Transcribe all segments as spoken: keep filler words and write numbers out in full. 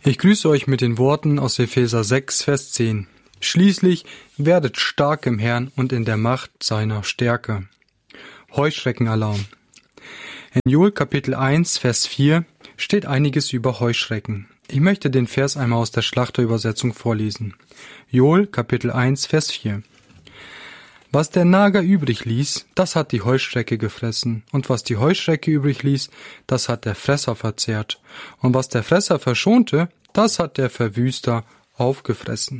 Ich grüße euch mit den Worten aus Epheser sechs, Vers zehn. Schließlich werdet stark im Herrn und in der Macht seiner Stärke. Heuschreckenalarm. In Joel Kapitel eins, Vers vier steht einiges über Heuschrecken. Ich möchte den Vers einmal aus der Schlachterübersetzung vorlesen. Joel Kapitel eins, Vers vier. Was der Nager übrig ließ, das hat die Heuschrecke gefressen, und was die Heuschrecke übrig ließ, das hat der Fresser verzehrt, und was der Fresser verschonte, das hat der Verwüster aufgefressen.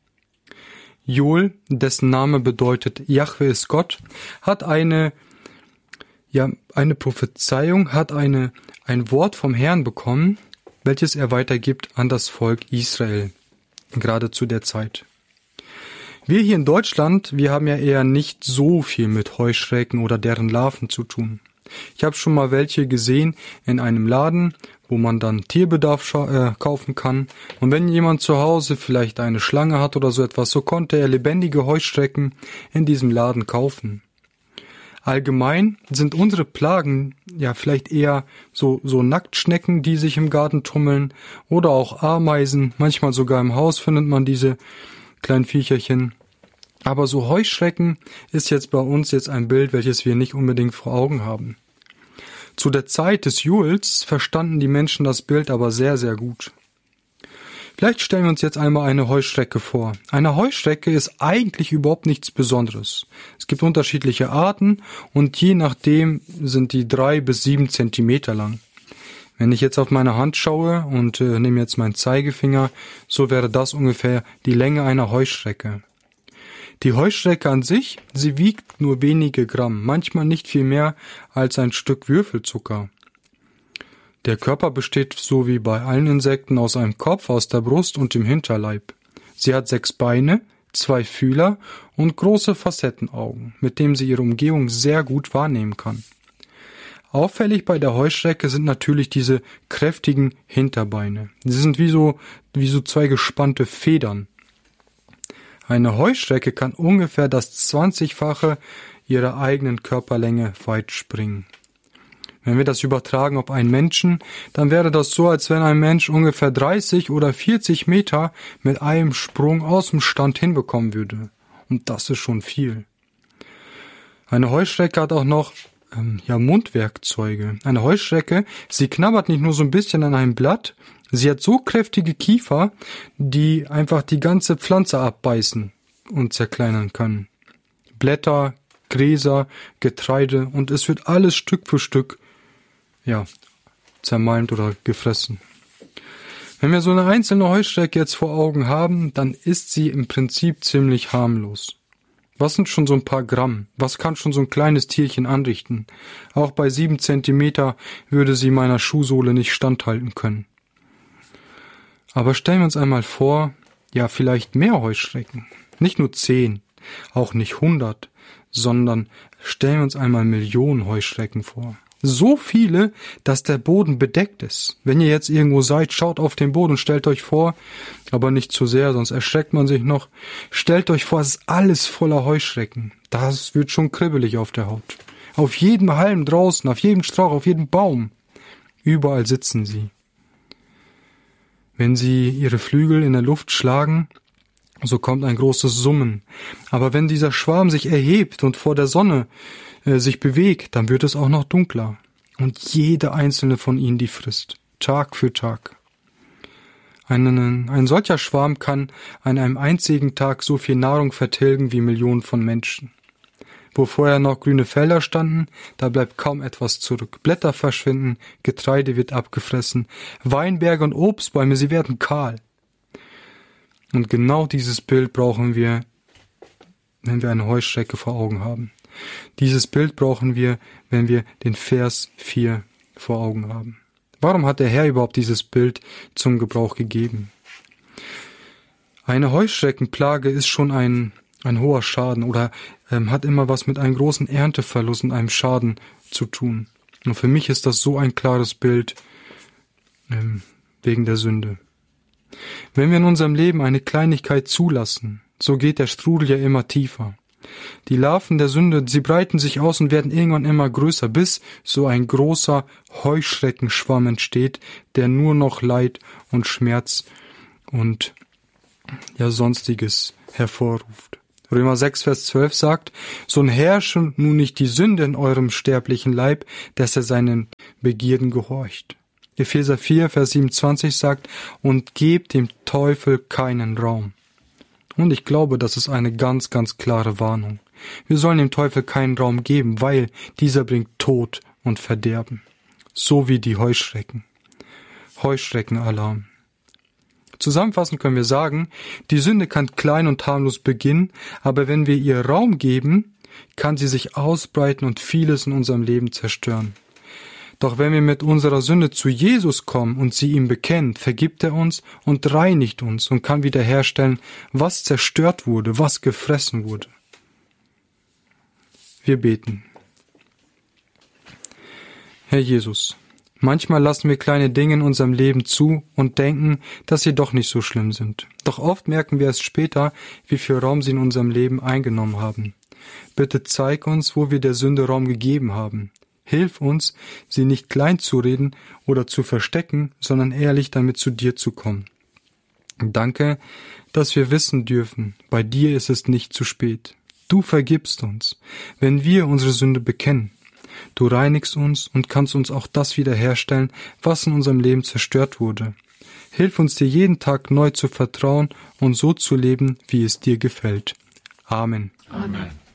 Joel, dessen Name bedeutet Jahwe ist Gott, hat eine, ja, eine Prophezeiung, hat eine, ein Wort vom Herrn bekommen, welches er weitergibt an das Volk Israel, gerade zu der Zeit. Wir hier in Deutschland, wir haben ja eher nicht so viel mit Heuschrecken oder deren Larven zu tun. Ich habe schon mal welche gesehen in einem Laden, wo man dann Tierbedarf äh, kaufen kann. Und wenn jemand zu Hause vielleicht eine Schlange hat oder so etwas, so konnte er lebendige Heuschrecken in diesem Laden kaufen. Allgemein sind unsere Plagen ja vielleicht eher so, so Nacktschnecken, die sich im Garten tummeln, oder auch Ameisen. Manchmal sogar im Haus findet man diese kleinen Viecherchen. Aber so Heuschrecken ist jetzt bei uns jetzt ein Bild, welches wir nicht unbedingt vor Augen haben. Zu der Zeit des Joels verstanden die Menschen das Bild aber sehr, sehr gut. Vielleicht stellen wir uns jetzt einmal eine Heuschrecke vor. Eine Heuschrecke ist eigentlich überhaupt nichts Besonderes. Es gibt unterschiedliche Arten und je nachdem sind die drei bis sieben Zentimeter lang. Wenn ich jetzt auf meine Hand schaue und äh, nehme jetzt meinen Zeigefinger, so wäre das ungefähr die Länge einer Heuschrecke. Die Heuschrecke an sich, sie wiegt nur wenige Gramm, manchmal nicht viel mehr als ein Stück Würfelzucker. Der Körper besteht so wie bei allen Insekten aus einem Kopf, aus der Brust und dem Hinterleib. Sie hat sechs Beine, zwei Fühler und große Facettenaugen, mit denen sie ihre Umgebung sehr gut wahrnehmen kann. Auffällig bei der Heuschrecke sind natürlich diese kräftigen Hinterbeine. Sie sind wie so, wie so zwei gespannte Federn. Eine Heuschrecke kann ungefähr das zwanzigfache ihrer eigenen Körperlänge weit springen. Wenn wir das übertragen auf einen Menschen, dann wäre das so, als wenn ein Mensch ungefähr dreißig oder vierzig Meter mit einem Sprung aus dem Stand hinbekommen würde. Und das ist schon viel. Eine Heuschrecke hat auch noch ähm, ja, Mundwerkzeuge. Eine Heuschrecke, sie knabbert nicht nur so ein bisschen an einem Blatt, sie hat so kräftige Kiefer, die einfach die ganze Pflanze abbeißen und zerkleinern können. Blätter, Gräser, Getreide und es wird alles Stück für Stück, ja, zermalmt oder gefressen. Wenn wir so eine einzelne Heuschrecke jetzt vor Augen haben, dann ist sie im Prinzip ziemlich harmlos. Was sind schon so ein paar Gramm? Was kann schon so ein kleines Tierchen anrichten? Auch bei sieben Zentimeter würde sie meiner Schuhsohle nicht standhalten können. Aber stellen wir uns einmal vor, ja, vielleicht mehr Heuschrecken. Nicht nur zehn, auch nicht hundert, sondern stellen wir uns einmal Millionen Heuschrecken vor. So viele, dass der Boden bedeckt ist. Wenn ihr jetzt irgendwo seid, schaut auf den Boden und stellt euch vor, aber nicht zu sehr, sonst erschreckt man sich noch. Stellt euch vor, es ist alles voller Heuschrecken. Das wird schon kribbelig auf der Haut. Auf jedem Halm draußen, auf jedem Strauch, auf jedem Baum. Überall sitzen sie. Wenn sie ihre Flügel in der Luft schlagen, so kommt ein großes Summen. Aber wenn dieser Schwarm sich erhebt und vor der Sonne äh, sich bewegt, dann wird es auch noch dunkler. Und jede einzelne von ihnen die frisst, Tag für Tag. Einen, ein solcher Schwarm kann an einem einzigen Tag so viel Nahrung vertilgen wie Millionen von Menschen. Wo vorher noch grüne Felder standen, da bleibt kaum etwas zurück. Blätter verschwinden, Getreide wird abgefressen, Weinberge und Obstbäume, sie werden kahl. Und genau dieses Bild brauchen wir, wenn wir eine Heuschrecke vor Augen haben. Dieses Bild brauchen wir, wenn wir den Vers vier vor Augen haben. Warum hat der Herr überhaupt dieses Bild zum Gebrauch gegeben? Eine Heuschreckenplage ist schon ein Ein hoher Schaden oder ähm, hat immer was mit einem großen Ernteverlust und einem Schaden zu tun. Und für mich ist das so ein klares Bild ähm, wegen der Sünde. Wenn wir in unserem Leben eine Kleinigkeit zulassen, so geht der Strudel ja immer tiefer. Die Larven der Sünde, sie breiten sich aus und werden irgendwann immer größer, bis so ein großer Heuschreckenschwamm entsteht, der nur noch Leid und Schmerz und ja sonstiges hervorruft. Römer sechs, Vers zwölf sagt, so herrsche nun nicht die Sünde in eurem sterblichen Leib, dass er seinen Begierden gehorcht. Epheser vier, Vers siebenundzwanzig sagt, und gebt dem Teufel keinen Raum. Und ich glaube, das ist eine ganz, ganz klare Warnung. Wir sollen dem Teufel keinen Raum geben, weil dieser bringt Tod und Verderben. So wie die Heuschrecken. Heuschreckenalarm. Zusammenfassend können wir sagen, die Sünde kann klein und harmlos beginnen, aber wenn wir ihr Raum geben, kann sie sich ausbreiten und vieles in unserem Leben zerstören. Doch wenn wir mit unserer Sünde zu Jesus kommen und sie ihm bekennen, vergibt er uns und reinigt uns und kann wiederherstellen, was zerstört wurde, was gefressen wurde. Wir beten. Herr Jesus, manchmal lassen wir kleine Dinge in unserem Leben zu und denken, dass sie doch nicht so schlimm sind. Doch oft merken wir erst später, wie viel Raum sie in unserem Leben eingenommen haben. Bitte zeig uns, wo wir der Sünde Raum gegeben haben. Hilf uns, sie nicht klein zu reden oder zu verstecken, sondern ehrlich damit zu dir zu kommen. Danke, dass wir wissen dürfen, bei dir ist es nicht zu spät. Du vergibst uns, wenn wir unsere Sünde bekennen. Du reinigst uns und kannst uns auch das wiederherstellen, was in unserem Leben zerstört wurde. Hilf uns, dir jeden Tag neu zu vertrauen und so zu leben, wie es dir gefällt. Amen. Amen.